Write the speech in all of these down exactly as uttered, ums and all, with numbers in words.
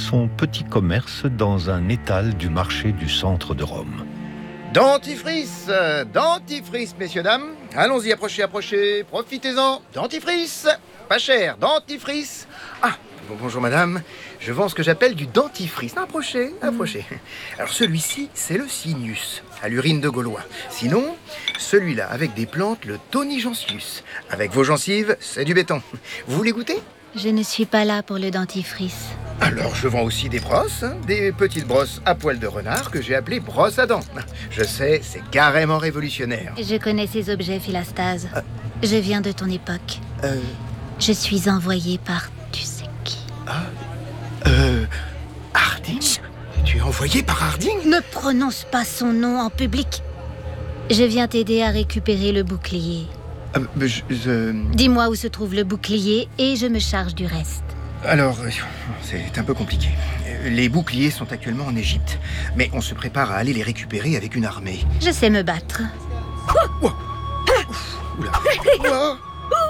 son petit commerce dans un étal du marché du centre de Rome. Dentifrice, dentifrice, messieurs, dames. Allons-y, approchez, approchez, profitez-en. Dentifrice, pas cher, dentifrice. Ah, bon, bonjour madame, je vends ce que j'appelle du dentifrice. Approchez, approchez. Alors celui-ci, c'est le Sinus, à l'urine de Gaulois. Sinon, celui-là, avec des plantes, le Tonigencius. Avec vos gencives, c'est du béton. Vous voulez goûter ? Je ne suis pas là pour le dentifrice. Alors, je vends aussi des brosses, hein, des petites brosses à poil de renard que j'ai appelées brosses à dents. Je sais, c'est carrément révolutionnaire. Je connais ces objets, Philastase. Euh, Je viens de ton époque. Euh... Je suis envoyée par tu sais qui. Ah, euh... Harding ? Tu es envoyé par Harding ? Ne prononce pas son nom en public. Je viens t'aider à récupérer le bouclier. Euh, je, je... Dis-moi où se trouve le bouclier et je me charge du reste. Alors, c'est un peu compliqué. Les boucliers sont actuellement en Égypte, mais on se prépare à aller les récupérer avec une armée. Je sais me battre. Ouah. Oula. Ouah.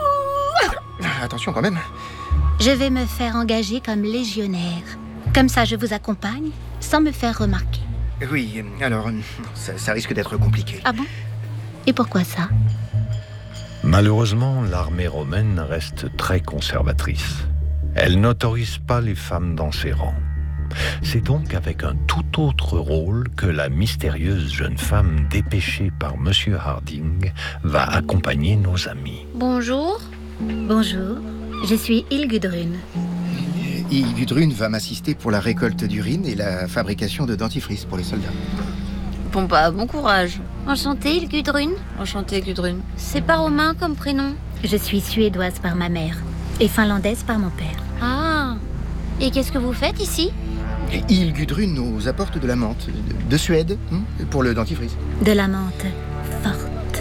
Attention quand même. Je vais me faire engager comme légionnaire. Comme ça, je vous accompagne sans me faire remarquer. Oui, alors, ça, ça risque d'être compliqué. Ah bon ? Et pourquoi ça ? Malheureusement, l'armée romaine reste très conservatrice. Elle n'autorise pas les femmes dans ses rangs. C'est donc avec un tout autre rôle que la mystérieuse jeune femme dépêchée par Monsieur Harding va accompagner nos amis. Bonjour. Bonjour. Je suis Hilgudrun. Hilgudrun va m'assister pour la récolte d'urine et la fabrication de dentifrice pour les soldats. Bon bah, bon courage. Enchantée, Hilgudrun. Enchantée, Gudrun. C'est pas romain comme prénom. Je suis suédoise par ma mère et finlandaise par mon père. Ah. Et qu'est-ce que vous faites ici ? Et Hilgudrun nous apporte de la menthe, de, de Suède, hein, pour le dentifrice. De la menthe forte.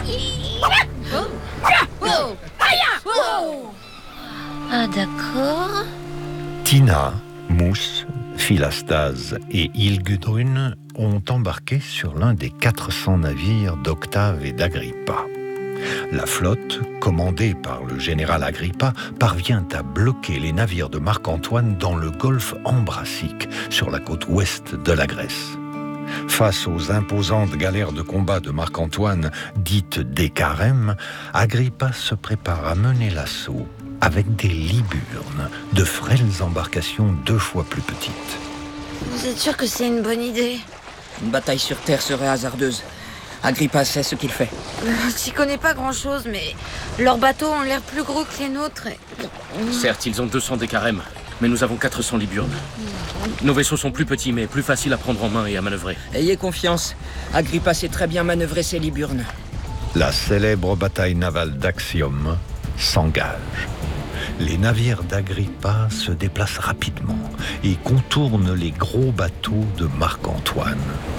Oh. Oh. Oh. Ah d'accord. Tina, Mousse, Philastase et Hilgudrun ont embarqué sur l'un des quatre cents navires d'Octave et d'Agrippa. La flotte, commandée par le général Agrippa, parvient à bloquer les navires de Marc-Antoine dans le golfe Ambracique, sur la côte ouest de la Grèce. Face aux imposantes galères de combat de Marc-Antoine, dites des carèmes, Agrippa se prépare à mener l'assaut avec des liburnes, de frêles embarcations deux fois plus petites. Vous êtes sûr que c'est une bonne idée ? Une bataille sur terre serait hasardeuse. Agrippa sait ce qu'il fait. Euh, J'y connais pas grand-chose, mais leurs bateaux ont l'air plus gros que les nôtres. Et... Certes, ils ont deux cents décarèmes, mais nous avons quatre cents liburnes. Nos vaisseaux sont plus petits, mais plus faciles à prendre en main et à manœuvrer. Ayez confiance, Agrippa sait très bien manœuvrer ses liburnes. La célèbre bataille navale d'Actium s'engage. Les navires d'Agrippa se déplacent rapidement et contournent les gros bateaux de Marc-Antoine.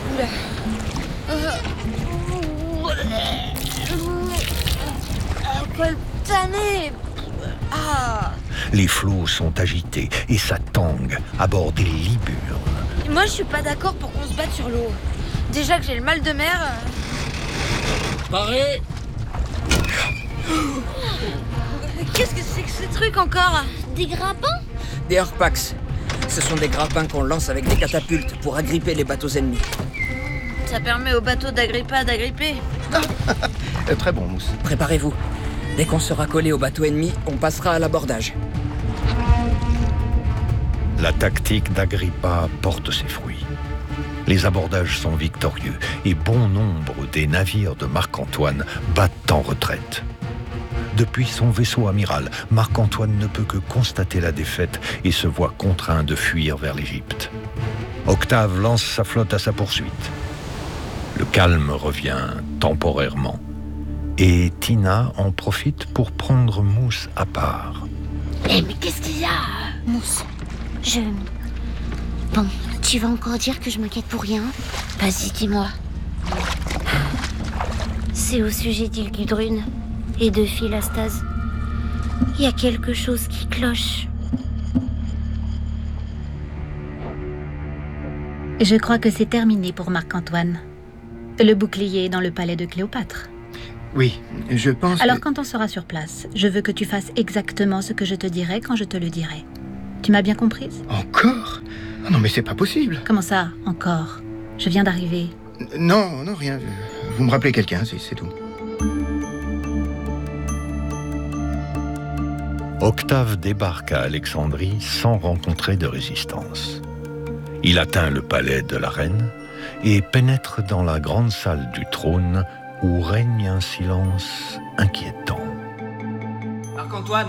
Quelle tannée ! Ah. Les flots sont agités et ça tangue à bord des liburnes. Moi, je suis pas d'accord pour qu'on se batte sur l'eau. Déjà que j'ai le mal de mer... Paré ! Qu'est-ce que c'est que ce truc encore ? Des grappins ? Des Harpax. Ce sont des grappins qu'on lance avec des catapultes pour agripper les bateaux ennemis. Ça permet aux bateaux d'Agrippa d'agripper. euh, très bon, Mousse. Préparez-vous. Dès qu'on sera collé au bateau ennemi, on passera à l'abordage. La tactique d'Agrippa porte ses fruits. Les abordages sont victorieux et bon nombre des navires de Marc-Antoine battent en retraite. Depuis son vaisseau amiral, Marc-Antoine ne peut que constater la défaite et se voit contraint de fuir vers l'Égypte. Octave lance sa flotte à sa poursuite. Le calme revient temporairement et Tina en profite pour prendre Mousse à part. Eh mais qu'est-ce qu'il y a ? Mousse, je... Bon, tu vas encore dire que je m'inquiète pour rien ? Vas-y, dis-moi. C'est au sujet d'Hilgudrun et de Philastase. Il y a quelque chose qui cloche. Je crois que c'est terminé pour Marc-Antoine. Le bouclier est dans le palais de Cléopâtre. Oui, je pense Alors que... quand on sera sur place, je veux que tu fasses exactement ce que je te dirai quand je te le dirai. Tu m'as bien comprise ? Encore ? Non, mais c'est pas possible. Comment ça, encore? Je viens d'arriver. Non, non, rien. Vous me rappelez quelqu'un, c'est, c'est tout. Octave débarque à Alexandrie sans rencontrer de résistance. Il atteint le palais de la reine et pénètre dans la grande salle du trône où règne un silence inquiétant. Marc-Antoine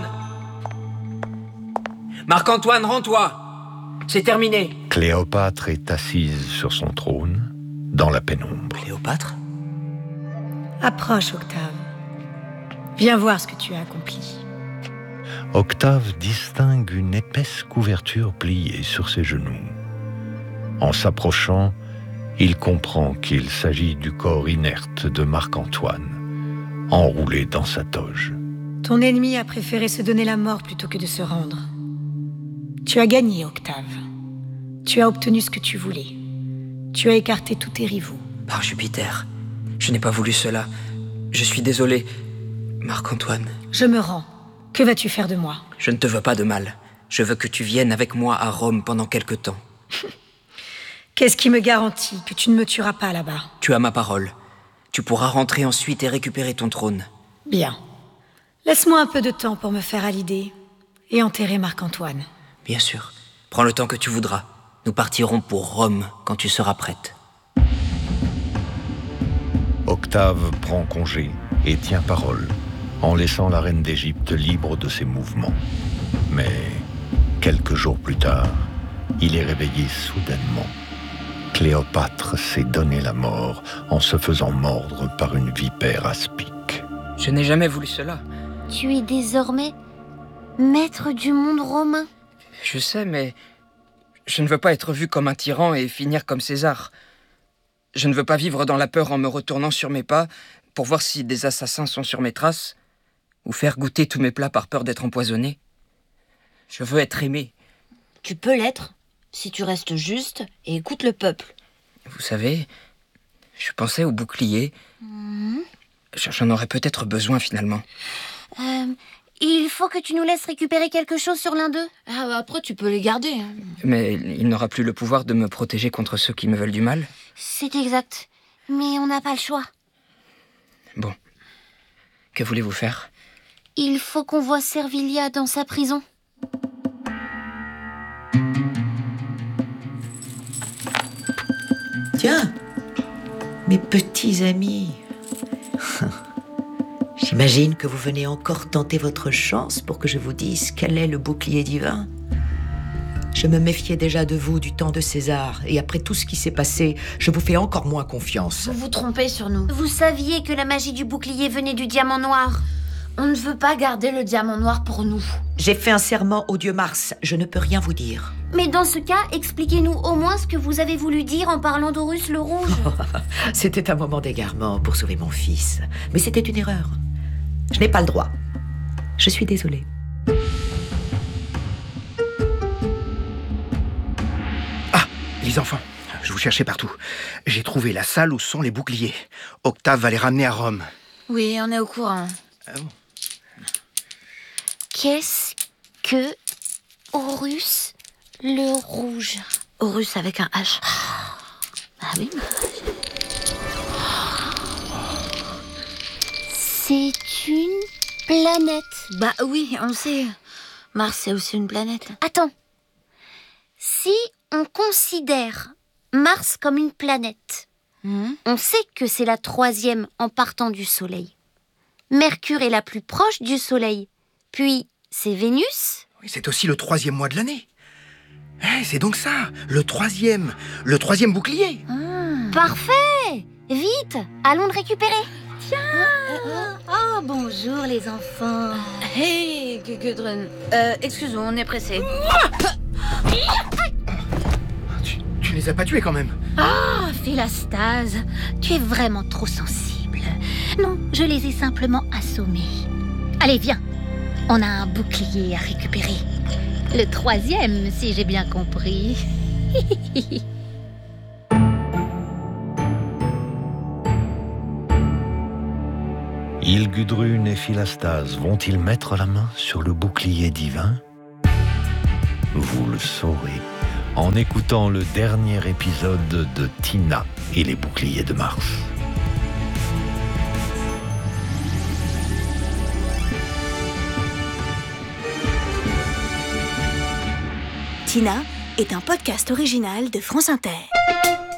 Marc-Antoine, rends-toi! C'est terminé. Cléopâtre est assise sur son trône, dans la pénombre. Cléopâtre? Approche, Octave. Viens voir ce que tu as accompli. Octave distingue une épaisse couverture pliée sur ses genoux. En s'approchant, il comprend qu'il s'agit du corps inerte de Marc-Antoine, enroulé dans sa toge. Ton ennemi a préféré se donner la mort plutôt que de se rendre. Tu as gagné, Octave. Tu as obtenu ce que tu voulais. Tu as écarté tous tes rivaux. Par Jupiter, je n'ai pas voulu cela. Je suis désolé, Marc-Antoine. Je me rends. Que vas-tu faire de moi? Je ne te veux pas de mal. Je veux que tu viennes avec moi à Rome pendant quelque temps. Qu'est-ce qui me garantit que tu ne me tueras pas là-bas? Tu as ma parole. Tu pourras rentrer ensuite et récupérer ton trône. Bien. Laisse-moi un peu de temps pour me faire à l'idée et enterrer Marc-Antoine. Bien sûr. Prends le temps que tu voudras. Nous partirons pour Rome quand tu seras prête. Octave prend congé et tient parole, en laissant la reine d'Égypte libre de ses mouvements. Mais, quelques jours plus tard, il est réveillé soudainement. Cléopâtre s'est donné la mort en se faisant mordre par une vipère aspic. Je n'ai jamais voulu cela. Tu es désormais maître du monde romain. Je sais, mais je ne veux pas être vu comme un tyran et finir comme César. Je ne veux pas vivre dans la peur en me retournant sur mes pas pour voir si des assassins sont sur mes traces, ou faire goûter tous mes plats par peur d'être empoisonné. Je veux être aimé. Tu peux l'être, si tu restes juste et écoutes le peuple. Vous savez, je pensais au bouclier. Mmh. J'en aurais peut-être besoin finalement. Euh, il faut que tu nous laisses récupérer quelque chose sur l'un d'eux. Ah, après, tu peux les garder. Hein. Mais il n'aura plus le pouvoir de me protéger contre ceux qui me veulent du mal. C'est exact. Mais on n'a pas le choix. Bon. Que voulez-vous faire? Il faut qu'on voie Servilia dans sa prison. Tiens, mes petits amis. J'imagine que vous venez encore tenter votre chance pour que je vous dise quel est le bouclier divin. Je me méfiais déjà de vous du temps de César, et après tout ce qui s'est passé, je vous fais encore moins confiance. Vous vous trompez sur nous. Vous saviez que la magie du bouclier venait du diamant noir. On ne veut pas garder le diamant noir pour nous. J'ai fait un serment au dieu Mars, je ne peux rien vous dire. Mais dans ce cas, expliquez-nous au moins ce que vous avez voulu dire en parlant d'Horus le Rouge. C'était un moment d'égarement pour sauver mon fils, mais c'était une erreur. Je n'ai pas le droit. Je suis désolée. Ah, les enfants, je vous cherchais partout. J'ai trouvé la salle où sont les boucliers. Octave va les ramener à Rome. Oui, on est au courant. Ah bon? Qu'est-ce que Horus le Rouge? Horus avec un H. Ah oui. C'est une planète. Bah oui, on sait. Mars, c'est aussi une planète. Attends. Si on considère Mars comme une planète, mmh. on sait que c'est la troisième en partant du Soleil. Mercure est la plus proche du Soleil. Puis, c'est Vénus. Oui, c'est aussi le troisième mois de l'année. Eh, c'est donc ça, le troisième, le troisième bouclier. Mmh. Parfait. Vite, allons le récupérer. Tiens. Oh, bonjour les enfants. Hey, Gudrun. Euh, excuse-moi, on est pressés. Tu, tu les as pas tués quand même. Ah, oh, Philastase, tu es vraiment trop sensible. Non, je les ai simplement assommés. Allez, viens. On a un bouclier à récupérer. Le troisième, si j'ai bien compris. Hilgudrun et Philastase vont-ils mettre la main sur le bouclier divin? Vous le saurez en écoutant le dernier épisode de Tina et les boucliers de Mars. Tina est un podcast original de France Inter.